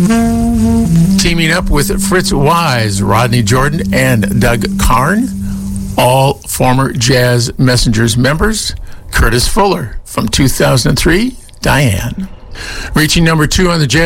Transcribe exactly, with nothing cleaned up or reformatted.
Teaming up with Fritz Wise, Rodney Jordan, and Doug Karn, all former Jazz Messengers members. Curtis Fuller from two thousand three, Diane. Reaching number two on the Jazz